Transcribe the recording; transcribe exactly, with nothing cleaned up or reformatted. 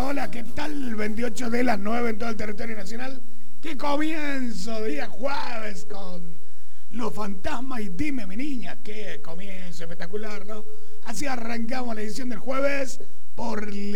hola, ¿qué tal? veintiocho de las nueve en todo el territorio nacional. ¡Qué comienzo! Día jueves con Los Fantasmas y Dime mi niña. ¡Qué comienzo espectacular!, ¿no? Así arrancamos la edición del jueves por